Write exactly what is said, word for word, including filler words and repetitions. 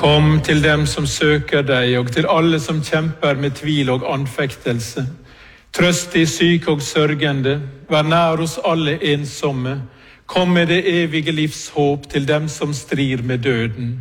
Kom til dem som søker deg, og til alle som kjemper med tvil og anfektelse. Trøst de syke og sørgende, vær nær hos alle ensomme. Kom med det evige livs håp til dem som strir med døden.